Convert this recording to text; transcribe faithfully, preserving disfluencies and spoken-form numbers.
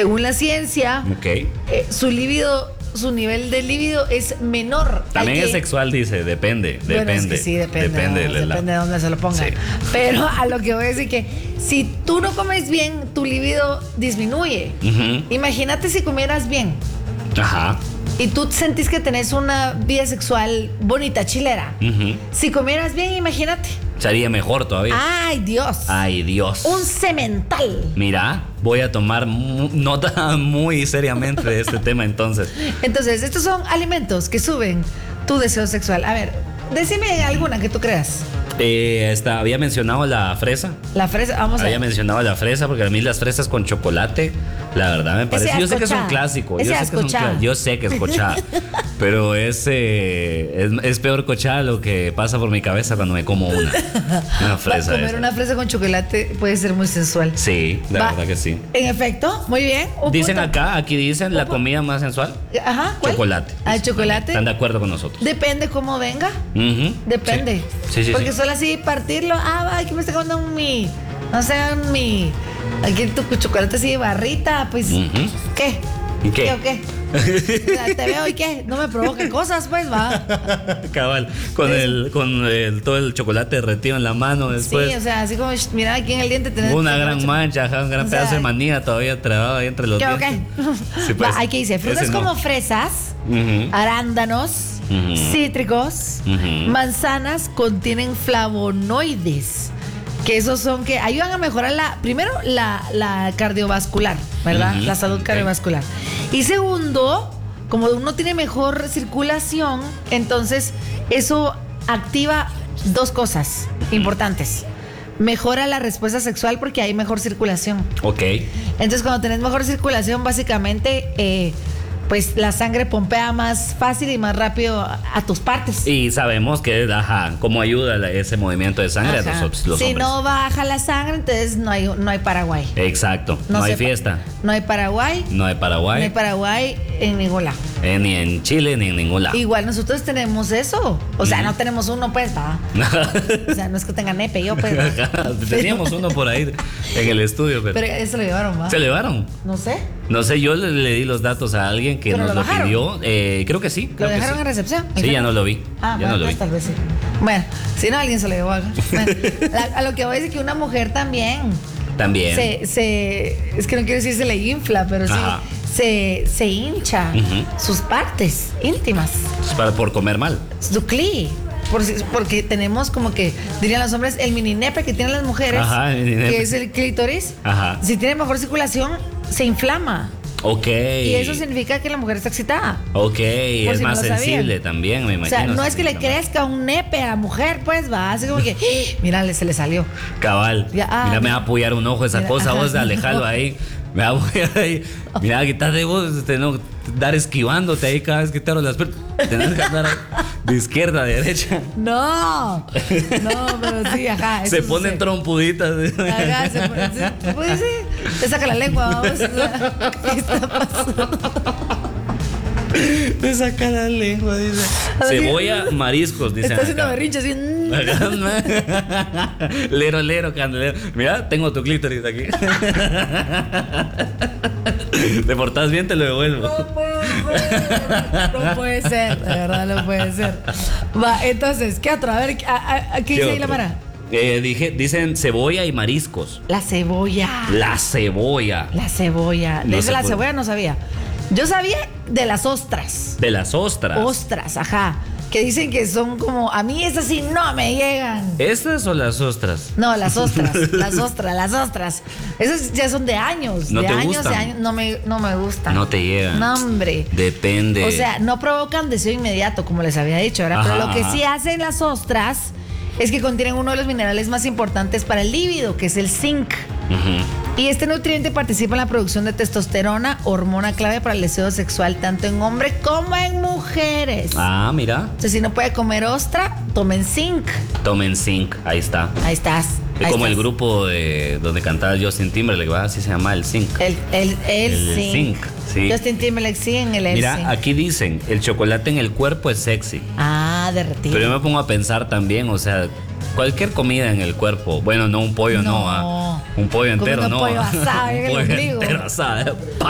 según la ciencia, Ok. eh, su líbido, su nivel de líbido es menor. También al es que- sexual, dice, depende, Bueno, depende. es que sí, depende. Depende, ¿no? de la- Depende de dónde se lo pongan. Sí. Pero a lo que voy a decir que si tú no comes bien, tu libido disminuye. Ujú. Imagínate si comieras bien Ajá. y tú sentís que tenés una vida sexual bonita, chilera. Ujú. Si comieras bien, imagínate. Sería mejor todavía. Ay, Dios. Ay, Dios. Un cemental. Mira, voy a tomar mu- nota muy seriamente de este tema entonces. Entonces, estos son alimentos que suben tu deseo sexual. A ver, decime alguna que tú creas. Eh, esta, había mencionado la fresa. La fresa, vamos a Había ver. mencionado la fresa porque a mí las fresas con chocolate, la verdad me parece. Yo sé que es un ascochá. clásico. Ese Yo sé, que es un ascochá. cla- yo sé que es cochá. Pero es, eh, es, es peor cochá lo que pasa por mi cabeza cuando me como una. Una fresa. Comer esa. una fresa con chocolate puede ser muy sensual. Sí, la Va. verdad que sí. En efecto, muy bien. Un Dicen punto. acá, aquí dicen la pu- comida más sensual. Ajá, ¿cuál? Chocolate. Ah, el chocolate. Están de acuerdo con nosotros. Depende cómo venga. Ujú. Depende. Sí, sí, sí. Porque sí. solo así partirlo. Ah, va, aquí me está comiendo un mi. No sé, un mi. Aquí tu chocolate así de barrita, pues. Ujú. ¿Qué? ¿Y qué? o qué? O sea, te veo y qué. No me provoque cosas, pues, va. Cabal, con el, con el, todo el chocolate derretido en la mano después. Sí, o sea, así como, sh, mira, aquí en el diente tenés. Una gran mancha, ajá, un gran O sea, pedazo de manía todavía trabado ahí entre los ¿Qué o dientes. qué? Sí, pues, Va, hay que decir, frutas ese no. como fresas, Ujú. arándanos, Ujú. cítricos, Ujú. manzanas contienen flavonoides, que esos son que ayudan a mejorar la, primero la, la cardiovascular, ¿verdad? Ujú. La salud Ok. cardiovascular. Y segundo, como uno tiene mejor circulación, entonces eso activa dos cosas importantes. Mejora la respuesta sexual porque hay mejor circulación. Ok. Entonces, cuando tenés mejor circulación, básicamente, eh, pues la sangre pompea más fácil y más rápido a, a tus partes. Y sabemos que, ajá, cómo ayuda la- ese movimiento de sangre Ajá. a los, los si hombres. no baja la sangre, entonces no hay, no hay Paraguay. Exacto. No, hay se pa- fiesta. No hay Paraguay. No hay No Paraguay. hay Paraguay en ningún lado. eh, ni en Chile ni en ningún lado. Igual nosotros tenemos eso. O sea, Ujú. no tenemos uno, pues, va. O sea, no es que tenga nepe, yo, pues. va. Ajá, Teníamos uno por ahí en el estudio, pero, Pero eso lo llevaron, va. ¿se lo llevaron? No sé. No sé, yo le, le di los datos a alguien que ¿Pero nos lo lo bajaron? pidió. Eh, creo que sí. ¿Lo creo que dejaron sí. en recepción? Sí, ya no lo vi. Ah, ya bueno, no lo pues vi. tal vez sí. Bueno, si no, alguien se lo llevó. Bueno, la- a lo que voy es que una mujer también También. se, se. Es que no quiero decir se le infla, pero sí. Ajá. Se, se hincha Ujú. sus partes íntimas. Es para, por comer mal. Su cli. Por si- porque tenemos como que, dirían los hombres, el mini nepe que tienen las mujeres, Ajá, el mini nepe. que es el clítoris. Ajá. Si tiene mejor circulación, se inflama. Ok. Y eso significa que la mujer está excitada. Ok, Por es si no más lo sabían. sensible también, me O imagino. sea, no se es que le siente mal. crezca un nepe a la mujer, pues va, así como que, ¡ah! Mira, se le salió. Cabal. Ya, ah, mira, me mira. va a apoyar un ojo esa Mira, cosa, ajá, vos, alejalo no. ahí. Me va a apoyar ahí. Mira, quítate vos, este, no, dar esquivándote ahí cada vez que te abro las piernas. Tenés que andar ahí de izquierda a derecha. No, no, pero sí, ajá. Se eso ponen sí. trompuditas. Ajá, se pone, sí, pues sí, te saca la lengua, vamos. O sea, ¿qué está pasando? Te saca la lengua, dice. Así- Cebolla, mariscos, dice. Está haciendo berrinche así. mm. Lero, lero, candelero. Mira, tengo tu clítoris aquí. Te portás bien, te lo devuelvo. No puede ser, no puede ser, de verdad no puede ser. Va, entonces, ¿qué otro? A ver, ¿a, a- a qué dice ahí la otro? Mara? Eh, dije, dicen cebolla y mariscos. La cebolla. La cebolla. La cebolla. No De se la puede. cebolla no sabía. Yo sabía de las ostras. De las ostras. Ostras, ajá. Que dicen que son como. A mí esas sí no me llegan. ¿Estas o las ostras? No, las ostras, las ostras, las ostras. Esas ya son de años. ¿No de te años, gustan? de años. No me, no me gustan. No te llegan. No, hombre. Depende. O sea, no provocan deseo inmediato, como les había dicho, ¿verdad? Pero Ajá, lo que ajá. sí hacen las ostras es que contienen uno de los minerales más importantes para el líbido, que es el zinc. Ujú. Y este nutriente participa en la producción de testosterona, hormona clave para el deseo sexual tanto en hombres como en mujeres. Ah, mira. Entonces, si no puede comer ostra, tomen zinc. Tomen zinc. Ahí está. Ahí estás. Es ahí como el estás. grupo de donde cantaba Justin Timberlake, ¿verdad? Así se llama el zinc. El, el, el, El zinc. zinc, sí. Justin Timberlake sí en el, el Mira, zinc. aquí dicen, el chocolate en el cuerpo es sexy. Ah, derretido. Pero yo me pongo a pensar también, o sea, cualquier comida en el cuerpo. Bueno, no un pollo, no. No. ah. Un pollo entero, Comiendo no. pollo ah. asado en Un el pollo ombligo. entero asado.